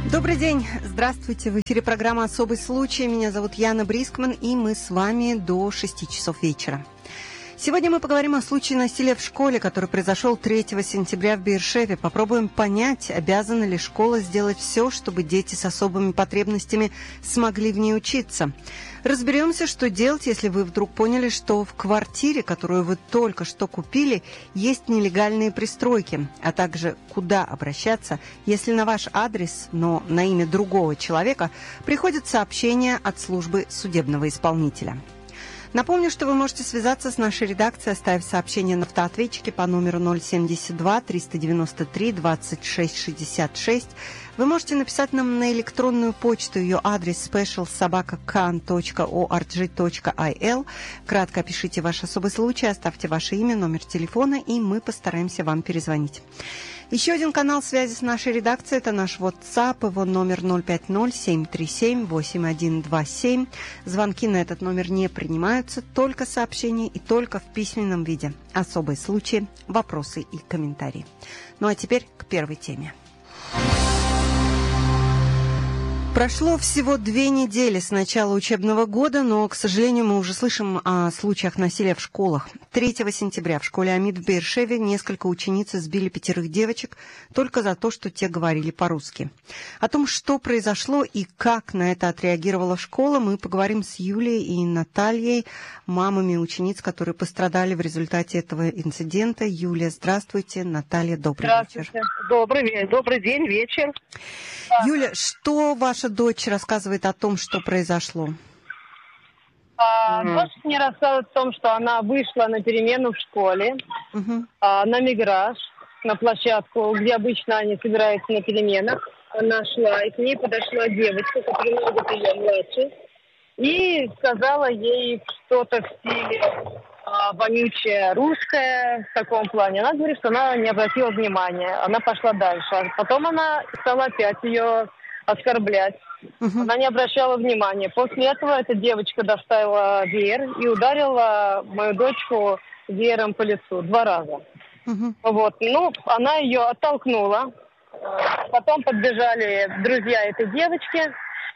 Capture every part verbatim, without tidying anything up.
Добрый день, здравствуйте. В эфире программа «Особый случай». Меня зовут Яна Брискман, и мы с вами до шести часов вечера. Сегодня мы поговорим о случае насилия в школе, который произошел третьего сентября в Бершеве. Попробуем понять, обязана ли школа сделать все, чтобы дети с особыми потребностями смогли в ней учиться. Разберемся, что делать, если вы вдруг поняли, что в квартире, которую вы только что купили, есть нелегальные пристройки, а также куда обращаться, если на ваш адрес, но на имя другого человека, приходит сообщение от службы судебного исполнителя. Напомню, что вы можете связаться с нашей редакцией, оставив сообщение на автоответчике по номеру ноль семьдесят два триста девяносто три двадцать шесть шестьдесят шесть. Вы можете написать нам на электронную почту, ее адрес спешл собака кан точка орг точка ай эл. Кратко опишите ваш особый случай, оставьте ваше имя, номер телефона, и мы постараемся вам перезвонить. Еще один канал связи с нашей редакцией – это наш WhatsApp, его номер ноль пять ноль семь три семь восемь один два семь. Звонки на этот номер не принимаются, только сообщения и только в письменном виде. Особые случаи, вопросы и комментарии. Ну а теперь к первой теме. Прошло всего две недели с начала учебного года, но, к сожалению, мы уже слышим о случаях насилия в школах. третьего сентября в школе Амид в Бершеве несколько учениц избили пятерых девочек только за то, что те говорили по-русски. О том, что произошло и как на это отреагировала школа, мы поговорим с Юлией и Натальей, мамами учениц, которые пострадали в результате этого инцидента. Юлия, здравствуйте. Наталья, добрый здравствуйте. вечер. Добрый, добрый день, вечер. Юля, что ваша дочь рассказывает о том, что произошло? А, mm-hmm. Дочь мне рассказывает о том, что она вышла на перемену в школе, uh-huh. а, на миграж, на площадку, где обычно они собираются на переменах. Она шла, и к ней подошла девочка, которая много ее младше, и сказала ей что-то в стиле а, вонючее русское, в таком плане. Она говорит, что она не обратила внимания, она пошла дальше. А потом она стала опять ее оскорблять. Uh-huh. Она не обращала внимания. После этого эта девочка доставила веер и ударила мою дочку веером по лицу два раза. Uh-huh. Вот. Ну, она ее оттолкнула. Потом подбежали друзья этой девочки.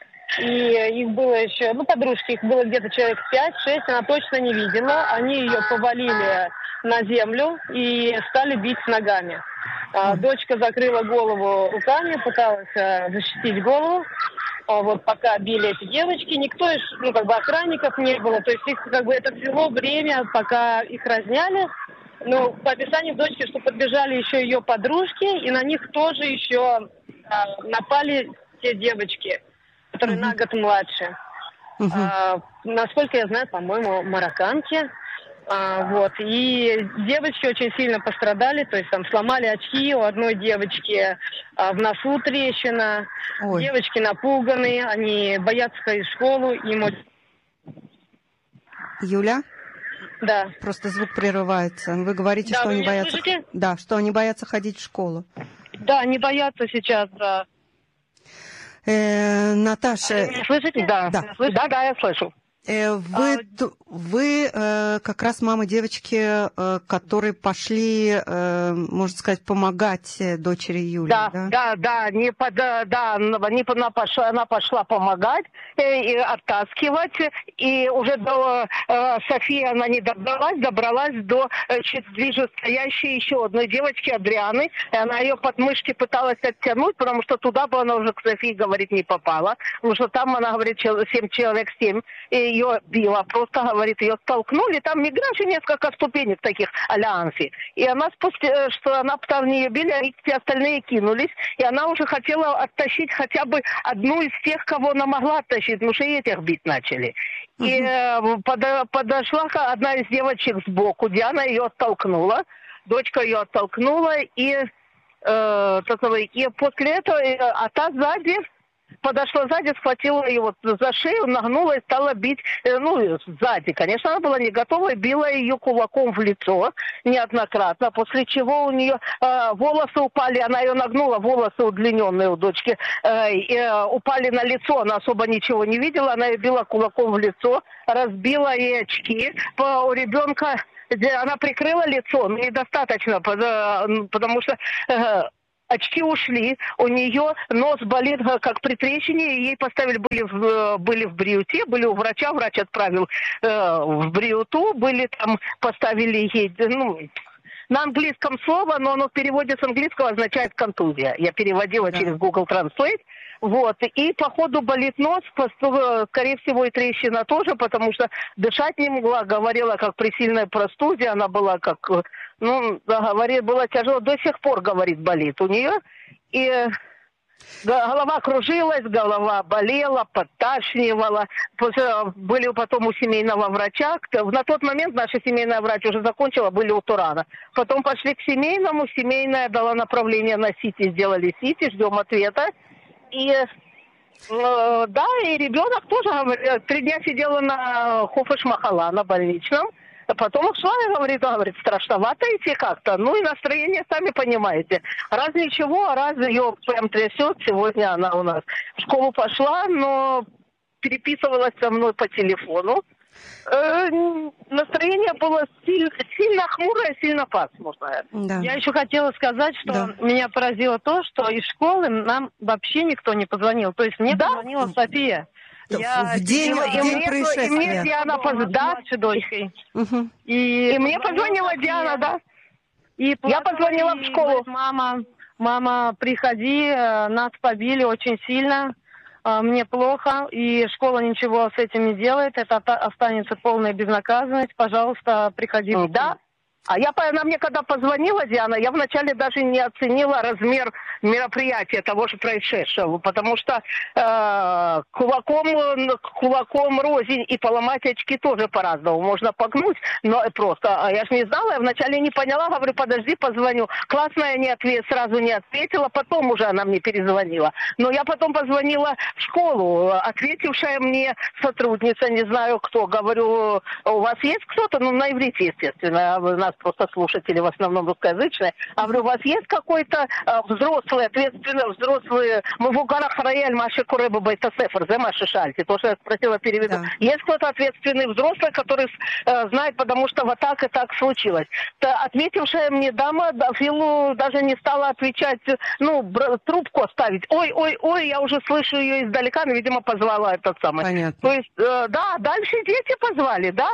И их было еще, ну, подружки, их было где-то человек пять-шесть, она точно не видела. Они ее повалили на землю и стали бить ногами. А, дочка закрыла голову руками, пыталась а, защитить голову. А, вот пока били эти девочки, никто из, ну, как бы охранников не было. То есть их, как бы, это взяло время, пока их разняли. Ну, по описанию дочки, что подбежали еще ее подружки, и на них тоже еще а, напали те девочки, которые uh-huh. на год младше. Uh-huh. А, насколько я знаю, по-моему, марокканки. А, вот. И девочки очень сильно пострадали, то есть там сломали очки, у одной девочки а, в носу трещина. Ой. Девочки напуганы, они боятся ходить в школу. Им... Юля? Да. Просто звук прерывается. Вы говорите, да, что вы они боятся... Слышите? Да, что они боятся ходить в школу. Да, они боятся сейчас, да. Э, Наташа... Вы меня слышите? Да. Да, да, да, я слышу. Э, вы, а... вы э, как раз мама девочки, э, которые пошли, э, можно сказать, помогать дочери Юли, да? Да, да, да, не под, да, не, она, пошла, она пошла помогать и, и оттаскивать, и уже до э, Софии она не добралась, добралась до э, ближе стоящей еще одной девочки, Адрианы, и она ее под мышки пыталась оттянуть, потому что туда бы она уже к Софии, говорит, не попала, потому что там она, говорит, семь человек, семь, и ее била, просто, говорит, ее столкнули, там миграж и несколько ступенек таких а-ля Анфи. И она спустя, что она там не ее били, они все остальные кинулись, и она уже хотела оттащить хотя бы одну из тех, кого она могла оттащить, потому что и этих бить начали. Uh-huh. И э, под, подошла одна из девочек сбоку, Диана ее оттолкнула, дочка ее оттолкнула, и, э, и после этого, а та сзади подошла сзади, схватила ее вот за шею, нагнула и стала бить, ну, сзади. Конечно, она была не готова и била ее кулаком в лицо неоднократно, после чего у нее э, волосы упали, она ее нагнула, волосы удлиненные у дочки, э, э, упали на лицо, она особо ничего не видела, она ее била кулаком в лицо, разбила ей очки. По, у ребенка, она прикрыла лицо, но недостаточно, потому что... Э, очки ушли, у нее нос болит как при трещине, ей поставили, были в, были в бриуте, были у врача, врач отправил э, в бриуту, были там, поставили ей, ну, на английском слово, но оно в переводе с английского означает контузия. Я переводила да. через Google Translate. Вот, и походу болит нос, скорее всего и трещина тоже, потому что дышать не могла, говорила как при сильной простуде, она была как, ну, говорит, было тяжело, до сих пор, говорит, болит у нее, и голова кружилась, голова болела, подташнивала, были потом у семейного врача, на тот момент наша семейная врач уже закончила, были у Турана, потом пошли к семейному, семейная дала направление на СИТИ, сделали СИТИ, ждем ответа. И э, да, и ребенок тоже три дня сидела на Хофеш-Махала, на больничном. А потом ушла и говорит, говорит, страшновато идти как-то. Ну и настроение, сами понимаете. Раз ничего, а раз ее прям трясет. Сегодня она у нас в школу пошла, но переписывалась со мной по телефону. Э, настроение было сильно, сильно хмурое, сильно пасмурное. Да. Я еще хотела сказать, что да. меня поразило то, что из школы нам вообще никто не позвонил. То есть мне да? позвонила София. Я... В день, в день и происшествия. И мне Диана позвонила, дочкой. Угу. И, и мне позвонила София. Диана, да. И я позвонила в школу. Говорит, мама, мама, приходи, нас побили очень сильно. Мне плохо, и школа ничего с этим не делает. Это останется полная безнаказанность. Пожалуйста, приходи. Да. А я, она мне когда позвонила, Диана, я вначале даже не оценила размер мероприятия того же происшедшего, потому что э, кулаком, кулаком рознь и поломать очки тоже по-разному. Можно погнуть, но просто, я же не знала, я вначале не поняла, говорю, подожди, позвоню. Классная не ответ, сразу не ответила, потом уже она мне перезвонила. Но я потом позвонила в школу, ответившая мне сотрудница, не знаю кто, говорю, у вас есть кто-то? Ну, на иврите, естественно, у нас просто слушатели в основном русскоязычные. А говорю, у вас есть какой-то э, взрослый, ответственный, взрослый, мы в угарах Раэль, Маша Куреба Байтасефер, за Маша Шальти, то, что я спросила, переведу. Да. Есть кто-то ответственный взрослый, который э, знает, потому что вот так и так случилось. Та, ответившая мне дама, Филу даже не стала отвечать, ну, бр- трубку оставить. Ой, ой, ой, я уже слышу ее издалека, но, видимо, позвала этот самый. Понятно. То есть, э, да, дальше дети позвали, да?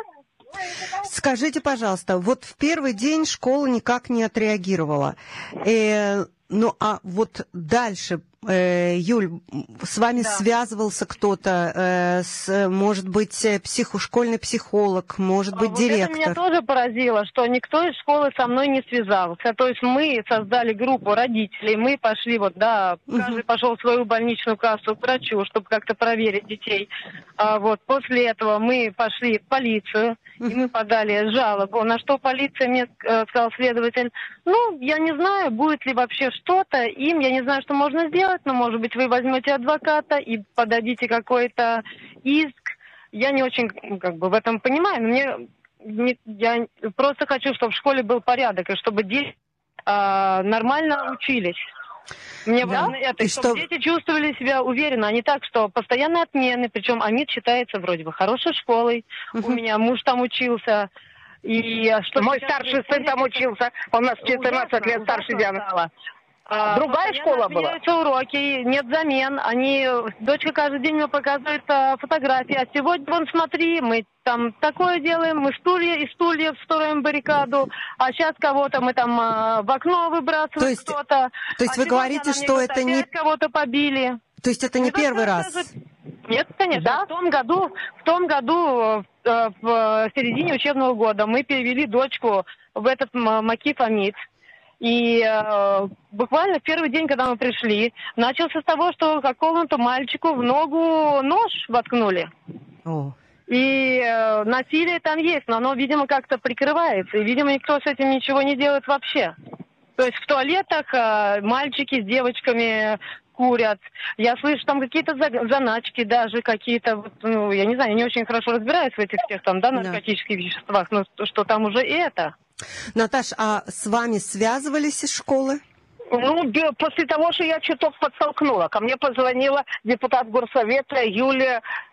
Скажите, пожалуйста, вот в первый день школа никак не отреагировала. Э, ну, а вот дальше, э, Юль, с вами да. связывался кто-то, э, с, может быть, псих, школьный психолог, может быть, вот директор? Это меня тоже поразило, что никто из школы со мной не связался. То есть мы создали группу родителей, мы пошли, вот, да, каждый угу. пошел в свою больничную кассу к врачу, чтобы как-то проверить детей. А, вот, после этого мы пошли в полицию, и мы подали жалобу, на что полиция мне э, сказал следователь, ну, я не знаю, будет ли вообще что-то им, я не знаю, что можно сделать, но, может быть, вы возьмете адвоката и подадите какой-то иск. Я не очень, как бы, в этом понимаю, но мне, не, я просто хочу, чтобы в школе был порядок, и чтобы дети э, нормально учились. Мне да? важно это, и чтобы что... дети чувствовали себя уверенно, а не так, что постоянные отмены, причем АМИД считается вроде бы хорошей школой, угу. у меня муж там учился. И что мой старший сын там учился, он у нас четырнадцать ужасно, лет старше Дианы. А, другая школа была? Уроки, нет замен. Они, дочка каждый день мне показывает а, фотографии. А сегодня, вон, смотри, мы там такое делаем, мы стулья и стульев строим баррикаду, а сейчас кого-то мы там а, в окно выбрасываем, то есть, кто-то. То есть а вы говорите, что это не... кого-то побили. То есть это не, не первый раз? Нет, конечно. Да? В том году, в том году, в, в середине учебного года, мы перевели дочку в этот Макиф АМИД. И э, буквально в первый день, когда мы пришли, начался с того, что какому-то мальчику в ногу нож воткнули. О. И э, насилие там есть, но оно, видимо, как-то прикрывается. И, видимо, никто с этим ничего не делает вообще. То есть в туалетах э, мальчики с девочками курят. Я слышу, там какие-то заначки даже, какие-то, ну, я не знаю, я не очень хорошо разбираюсь в этих всех там, да, наркотических да. веществах, но что там уже и это. Наташ, а с вами связывались из школы? Ну, после того, что я чуток подтолкнула. Ко мне позвонила депутат горсовета Юлия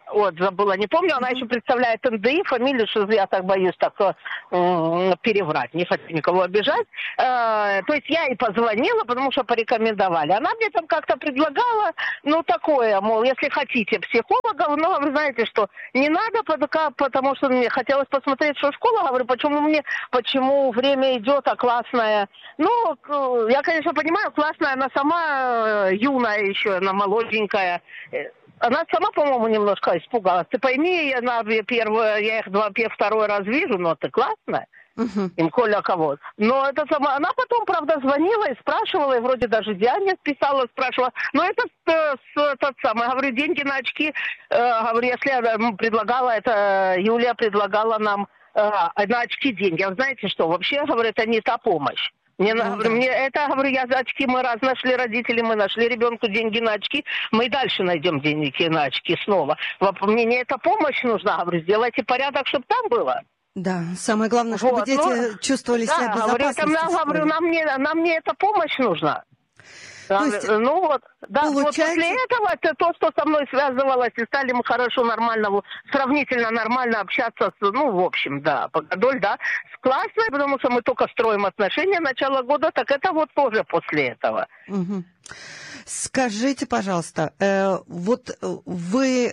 Вот, забыла, не помню, она еще представляет эн дэ и, фамилию, что я так боюсь так э, переврать, не хочу никого обижать. Э, то есть я ей позвонила, потому что порекомендовали. Она мне там как-то предлагала, ну, такое, мол, если хотите психологов, но вы знаете, что не надо, потому что мне хотелось посмотреть, что школа, говорю, почему мне, почему время идет, а классная. Ну, я, конечно, понимаю, классная, она сама юная еще, она молоденькая. Она сама, по-моему, немножко испугалась. Ты пойми, она первая, я их два, второй раз вижу, но ты классная. Uh-huh. Им Коля кого. Но это сама, она потом, правда, звонила и спрашивала, и вроде даже Диане писала, спрашивала. Но это с, тот самый, говорю, деньги на очки, э, говорю, если я предлагала, это Юлия предлагала нам э, на очки деньги. А вы знаете что, вообще, говорю, это не та помощь. Мне, ну, говорю, да. мне это, говорю, я за очки, мы раз нашли родители, мы нашли ребенку деньги на очки, мы и дальше найдем деньги на очки снова. Мне не эта помощь нужна, говорю, сделайте порядок, чтобы там было. Да, самое главное, чтобы вот, дети ну, чувствовали себя да, в безопасности. Говорю, это, говорю, нам, не, нам не эта помощь нужна. То есть, ну вот, да, получается... вот после этого это то, что со мной связывалось, и стали мы хорошо, нормально, сравнительно нормально общаться, с, ну, в общем, да, Погодоль, да, с классной, потому что мы только строим отношения начала года, так это вот тоже после этого. Угу. Скажите, пожалуйста, э, вот вы...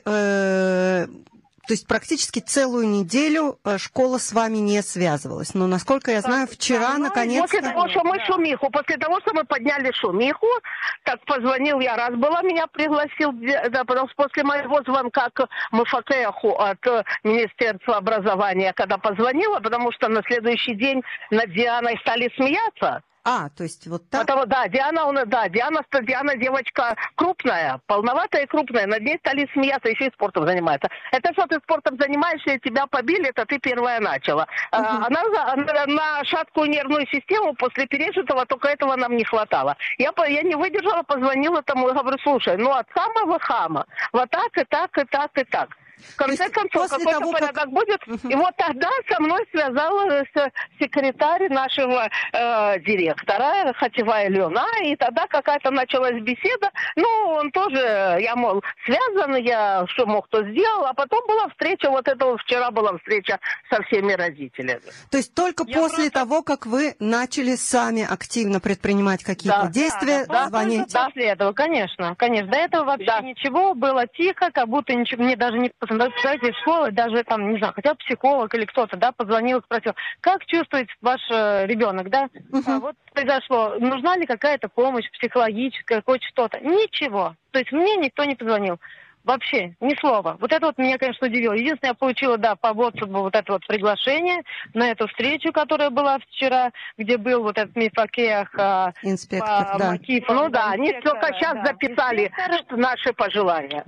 Э, То есть практически целую неделю школа с вами не связывалась. Но, насколько я знаю, вчера, ну, наконец-то... После того, что мы шумиху, после того, что мы подняли шумиху, так позвонил я, раз была, меня пригласил, да, потому что после моего звонка к МФКХу от Министерства образования, когда позвонила, потому что на следующий день над Дианой стали смеяться. А, то есть вот так? Потому, да, Диана, да, Диана, Диана девочка крупная, полноватая и крупная, над ней стали смеяться, еще и спортом занимается. Это что ты спортом занимаешься, и тебя побили, это ты первая начала. Uh-huh. А, она, она на шаткую нервную систему после пережитого, только этого нам не хватало. Я, я не выдержала, позвонила тому и говорю, слушай, ну от самого хама, вот так и так, и так, и так. В конце концов, какой-то того, порядок как... будет. Uh-huh. И вот тогда со мной связалась секретарь нашего э, директора, Хативая Лена, и тогда какая-то началась беседа. Ну, он тоже, я, мол, связан, я что мог, то сделал. А потом была встреча, вот это вот вчера была встреча со всеми родителями. То есть только я после просто... того, как вы начали сами активно предпринимать какие-то да, действия, да, звонить? Да, после этого, конечно, конечно. До этого вообще да. ничего, было тихо, как будто ничего, мне даже не... Представитель школы, даже там, не знаю, хотя бы психолог или кто-то, да, позвонил, спросил, как чувствует ваш э, ребенок, да? Uh-huh. А вот произошло, нужна ли какая-то помощь психологическая, хоть что-то? Ничего. То есть мне никто не позвонил. Вообще, ни слова. Вот это вот меня, конечно, удивило. Единственное, я получила, да, по WhatsApp вот это вот приглашение на эту встречу, которая была вчера, где был вот этот Мифакех, а, инспектор, да. Макифов. Ну да, они только сейчас да. записали инспектор... наши пожелания.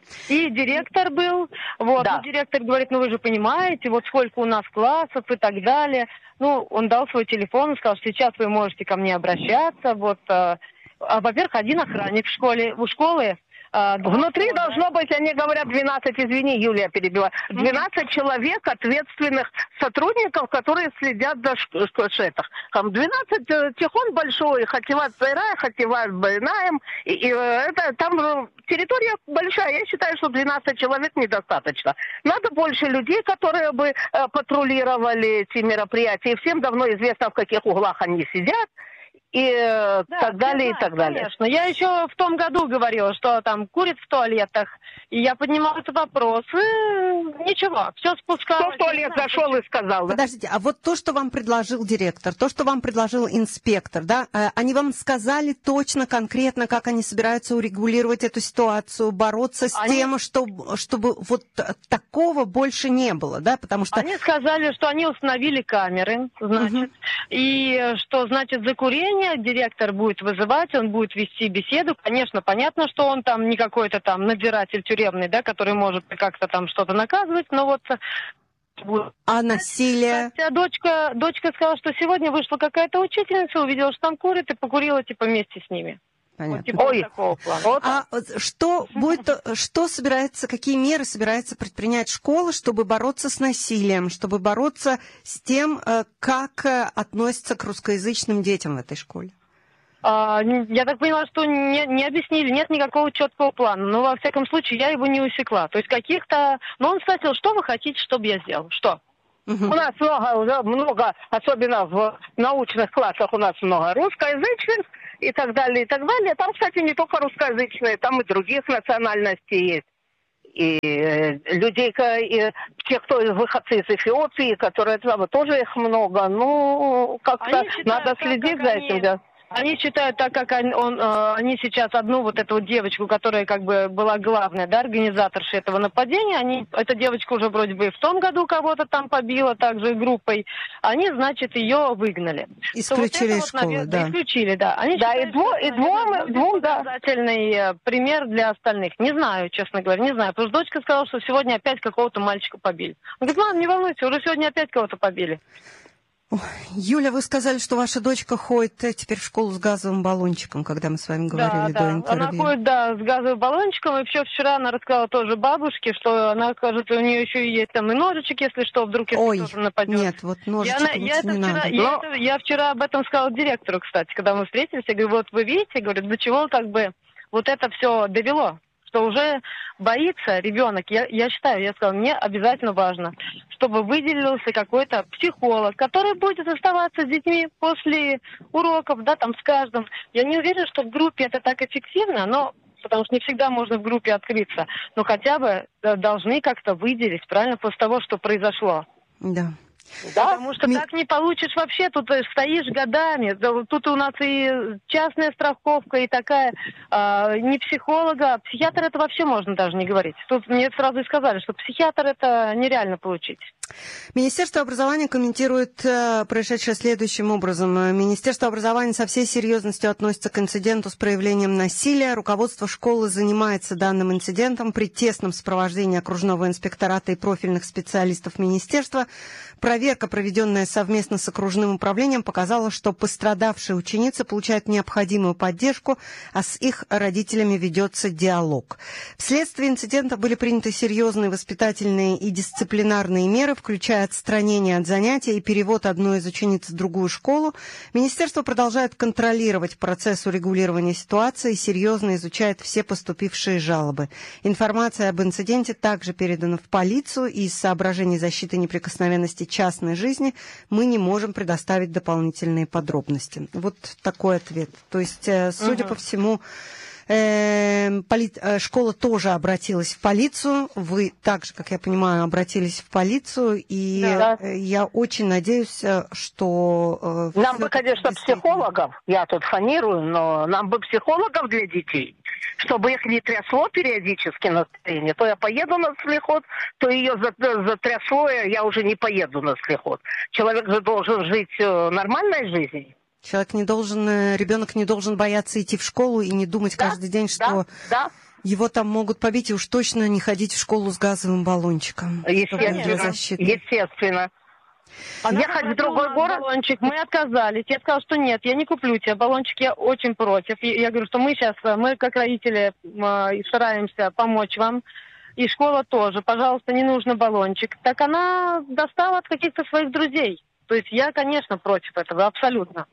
И директор был, вот, да. и директор говорит, ну вы же понимаете, вот сколько у нас классов и так далее. Ну, он дал свой телефон и сказал, сейчас вы можете ко мне обращаться, вот, а, а, во-первых, один охранник в школе, у школы. А, Внутри школы, должно да? быть, они говорят, двенадцать, извини, Юлия перебила, двенадцать mm-hmm. человек, ответственных сотрудников, которые следят за школшетах. Там двенадцать, Тихон большой, Хативат Цайрай, Хативат Байнаем, и, и это там территория большая, я считаю, что двенадцать человек недостаточно. Надо больше людей, которые бы э, патрулировали эти мероприятия, и всем давно известно, в каких углах они сидят. И да, так далее, знаю, и так далее. Конечно. Я еще в том году говорила, что там курят в туалетах. И я поднимала этот вопрос. И ничего, все спускалось. Кто в туалет зашел и сказал. Подождите, а вот то, что вам предложил директор, то, что вам предложил инспектор, да, они вам сказали точно, конкретно, как они собираются урегулировать эту ситуацию, бороться с они... тем, чтобы, чтобы вот такого больше не было, да, потому что... Они сказали, что они установили камеры, значит, угу. и что, значит, за курение директор будет вызывать, он будет вести беседу. Конечно, понятно, что он там не какой-то там надзиратель тюремный, да, который может как-то там что-то наказывать, но вот... А насилие? Хотя дочка, дочка сказала, что сегодня вышла какая-то учительница, увидела, что там курит, и покурила типа вместе с ними. Понятно. Вот, типа, Ой, такого плана. Вот. А что будет, что собирается, какие меры собирается предпринять школа, чтобы бороться с насилием, чтобы бороться с тем, как относятся к русскоязычным детям в этой школе? А, я так поняла, что не, не объяснили, нет никакого четкого плана. Но, во всяком случае, я его не усекла. То есть каких-то... Но он спросил, что вы хотите, чтобы я сделал? Что? Угу. У нас много, уже много, особенно в научных классах, у нас много русскоязычных и так далее, и так далее. Там, кстати, не только русскоязычные, там и других национальностей есть. И э, людей, и те, кто выходцы из Эфиопии, которые там, тоже их много. Ну, как-то считают, надо следить за этим, да. Они считают, так как он, он, э, они сейчас одну вот эту вот девочку, которая как бы была главная, да, организаторша этого нападения, они, эта девочка уже вроде бы и в том году кого-то там побила, также группой, они, значит, ее выгнали. Исключили вот из вот, школы, да. Исключили, да. Они да, считают, и, дво, и двум, двум, да. Показательный пример для остальных. Не знаю, честно говоря, не знаю. Потому что дочка сказала, что сегодня опять какого-то мальчика побили. Он говорит, ладно, не волнуйтесь, уже сегодня опять кого-то побили. Юля, вы сказали, что ваша дочка ходит теперь в школу с газовым баллончиком, когда мы с вами говорили да, до да. интервью. Она ходит, да, с газовым баллончиком, и еще вчера она рассказала тоже бабушке, что она, кажется, у нее еще есть там и ножичек, если что, вдруг если Ой, кто-то нападет. нет, вот ножичек я, я не вчера, надо. Я, Но... это, я вчера об этом сказала директору, кстати, когда мы встретились, я говорю, вот вы видите, говорю, до чего как бы вот это все довело. Что уже боится ребенок, я, я считаю, я сказала, мне обязательно важно, чтобы выделился какой-то психолог, который будет оставаться с детьми после уроков, да, там с каждым. Я не уверена, что в группе это так эффективно, но потому что не всегда можно в группе открыться, но хотя бы должны как-то выделить, правильно, после того, что произошло. Да. Да? Потому что Ми... так не получишь вообще, тут стоишь годами, тут у нас и частная страховка, и такая, э, не психолога, а психиатр это вообще можно даже не говорить. Тут мне сразу и сказали, что психиатр это нереально получить. Министерство образования комментирует э, происшедшее следующим образом. Министерство образования со всей серьезностью относится к инциденту с проявлением насилия. Руководство школы занимается данным инцидентом при тесном сопровождении окружного инспектората и профильных специалистов министерства. Проверка, проведенная совместно с окружным управлением, показала, что пострадавшая ученица получает необходимую поддержку, а с их родителями ведется диалог. Вследствие инцидента были приняты серьезные воспитательные и дисциплинарные меры, включая отстранение от занятий и перевод одной из учениц в другую школу. Министерство продолжает контролировать процесс урегулирования ситуации и серьезно изучает все поступившие жалобы. Информация об инциденте также передана в полицию, и из соображений защиты неприкосновенности частной жизни мы не можем предоставить дополнительные подробности. Вот такой ответ. То есть, судя угу. по всему, э, поли... школа тоже обратилась в полицию. Вы также, как я понимаю, обратились в полицию. И да. я очень надеюсь, что... Э, нам бы, конечно, действительно... психологов, я тут фонирую, но нам бы психологов для детей, чтобы их не трясло периодически настроение. То я поеду на слихот, то ее затрясло, и я уже не поеду на слихот. Человек же должен жить нормальной жизнью. Человек не должен, ребенок не должен бояться идти в школу и не думать да, каждый день, что да, да. его там могут побить, и уж точно не ходить в школу с газовым баллончиком. Естественно, естественно. Она ехать в другой город? Баллончик. Мы отказались. Я сказала, что нет, я не куплю тебе баллончик, я очень против. Я говорю, что мы сейчас, мы как родители стараемся помочь вам. И школа тоже. Пожалуйста, не нужно баллончик. Так она достала от каких-то своих друзей. То есть я, конечно, против этого, абсолютно.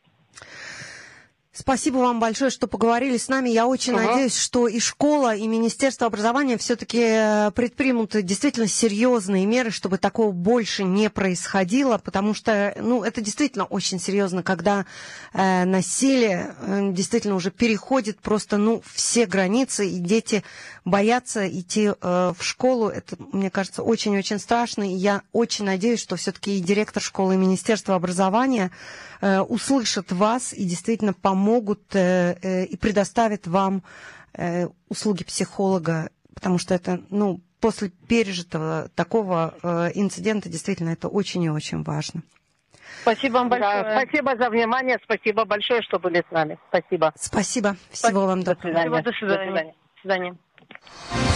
Спасибо вам большое, что поговорили с нами. Я очень uh-huh. надеюсь, что и школа, и Министерство образования все-таки предпримут действительно серьезные меры, чтобы такого больше не происходило, потому что, ну, это действительно очень серьезно, когда э, насилие э, действительно уже переходит просто, ну, все границы, и дети боятся идти э, в школу. Это, мне кажется, очень-очень страшно, и я очень надеюсь, что все-таки и директор школы, и Министерство образования э, услышат вас и действительно помогут могут э, э, и предоставят вам э, услуги психолога, потому что это, ну, после пережитого такого э, инцидента действительно это очень и очень важно. Спасибо вам большое. Да, спасибо за внимание, спасибо большое, что были с нами. Спасибо. Спасибо. Всего вам доброго. До свидания. До свидания. До свидания.